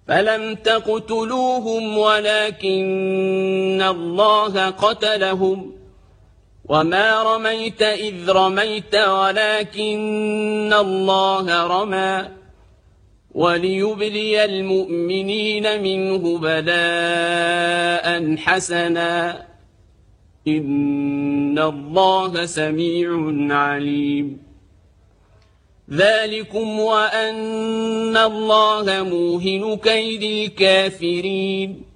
فلم تقتلوهم ولكن الله قتلهم وما رميت إذ رميت ولكن الله رمى وليبلي المؤمنين منه بلاء حسنا إن الله سميع عليم ذلكم وأن الله موهن كيد الكافرين